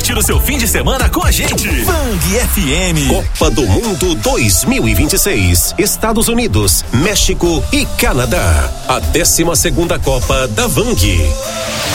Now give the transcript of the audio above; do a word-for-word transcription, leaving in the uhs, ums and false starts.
curtir o seu fim de semana com a gente. Bang F M. Copa do Mundo dois mil e vinte e seis. Estados Unidos, México e Canadá. A décima segunda Copa da Vang.